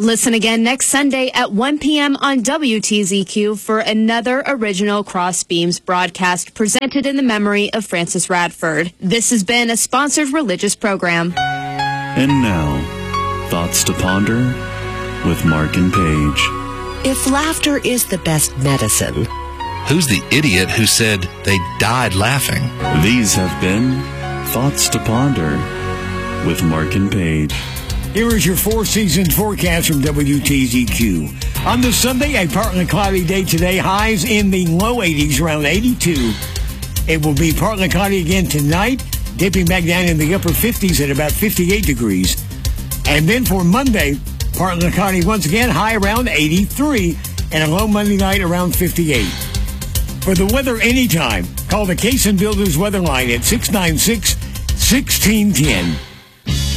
Listen again next Sunday at 1 p.m. on WTZQ for another original Crossbeams broadcast presented in the memory of Francis Radford. This has been a sponsored religious program. And now, Thoughts to Ponder with Mark and Paige. If laughter is the best medicine, who's the idiot who said they died laughing? These have been Thoughts to Ponder with Mark and Paige. Here is your Four Seasons forecast from WTZQ. On this Sunday, a partly cloudy day today. Highs in the low 80s, around 82. It will be partly cloudy again tonight, dipping back down in the upper 50s at about 58 degrees. And then for Monday, partly cloudy once again, high around 83, and a low Monday night around 58. For the weather anytime, call the Case & Builders weather line at 696-1610.